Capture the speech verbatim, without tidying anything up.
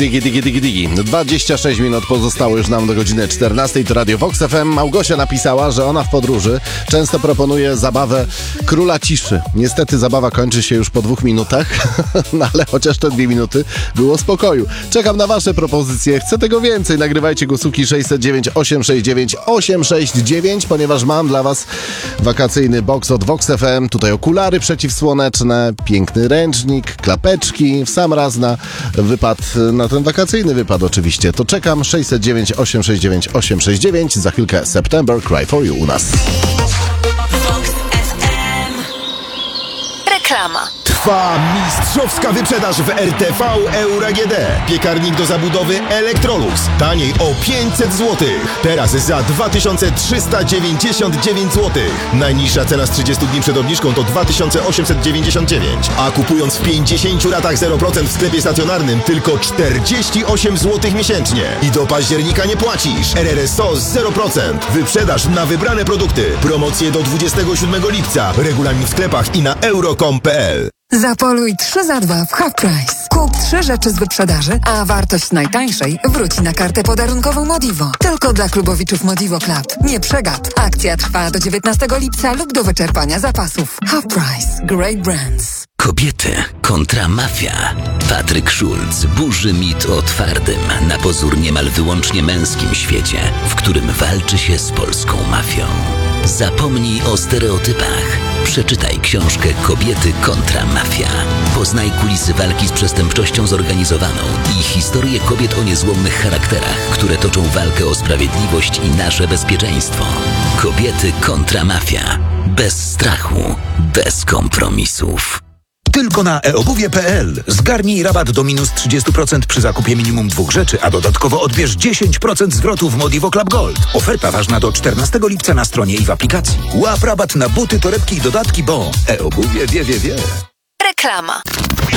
digi, digi, digi, digi. dwadzieścia sześć minut pozostało już nam do godziny czternastej. To Radio Vox F M. Małgosia napisała, że ona w podróży często proponuje zabawę Króla Ciszy. Niestety zabawa kończy się już po dwóch minutach, no ale chociaż te dwie minuty było spokoju. Czekam na wasze propozycje. Chcę tego więcej. Nagrywajcie głosówki sześćset dziewięć osiemset sześćdziesiąt dziewięć osiemset sześćdziesiąt dziewięć, ponieważ mam dla was wakacyjny box od Vox F M. Tutaj okulary przeciwsłoneczne, piękny ręcznik, klapeczki, w sam raz na wypad, na ten wakacyjny wypad oczywiście. To czekam. Sześćset dziewięć osiemset sześćdziesiąt dziewięć osiemset sześćdziesiąt dziewięć. Za chwilkę September Cry For You u nas. Reklama. Trwa mistrzowska wyprzedaż w R T V Euro A G D. Piekarnik do zabudowy Electrolux. Taniej o pięćset złotych. Teraz za dwa tysiące trzysta dziewięćdziesiąt dziewięć złotych. Najniższa cena z trzydziestu dni przed obniżką to dwa tysiące osiemset dziewięćdziesiąt dziewięć. A kupując w pięćdziesięciu ratach zero procent w sklepie stacjonarnym tylko czterdzieści osiem złotych miesięcznie. I do października nie płacisz. R R S O zero procent. Wyprzedaż na wybrane produkty. Promocje do dwudziestego siódmego lipca. Regulamin w sklepach i na euro kropka com kropka p l. Zapoluj trzy za dwa w Half Price. Kup trzy rzeczy z wyprzedaży, a wartość najtańszej wróci na kartę podarunkową Modivo. Tylko dla klubowiczów Modivo Club. Nie przegap. Akcja trwa do dziewiętnastego lipca lub do wyczerpania zapasów. Half Price. Great brands. Kobiety kontra mafia. Patryk Schulz burzy mit o twardym, na pozór niemal wyłącznie męskim świecie, w którym walczy się z polską mafią. Zapomnij o stereotypach. Przeczytaj książkę Kobiety kontra mafia. Poznaj kulisy walki z przestępczością zorganizowaną i historię kobiet o niezłomnych charakterach, które toczą walkę o sprawiedliwość i nasze bezpieczeństwo. Kobiety kontra mafia. Bez strachu, bez kompromisów. Tylko na e obuwie kropka p l. Zgarnij rabat do minus trzydzieści procent przy zakupie minimum dwóch rzeczy, a dodatkowo odbierz dziesięć procent zwrotu w Modivo Club Gold. Oferta ważna do czternastego lipca na stronie i w aplikacji. Łap rabat na buty, torebki i dodatki, bo e-obuwie wie, wie, wie. Reklama.